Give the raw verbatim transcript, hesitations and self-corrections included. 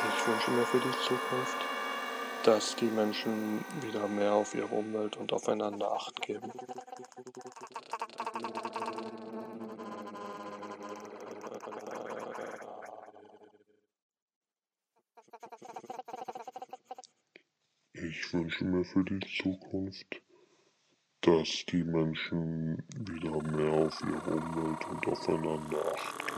Ich wünsche mir für die Zukunft, dass die Menschen wieder mehr auf ihre Umwelt und aufeinander Acht geben. Ich wünsche mir für die Zukunft, dass die Menschen wieder mehr auf ihre Umwelt und aufeinander achten.